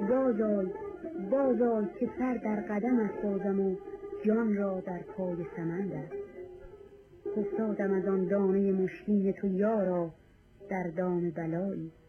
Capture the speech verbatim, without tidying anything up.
بازآی بازآی که سر در قدم افتادم و جان را در پای سمند است. افتادم از آن دانه مشکین تو یارا در دام بلایی.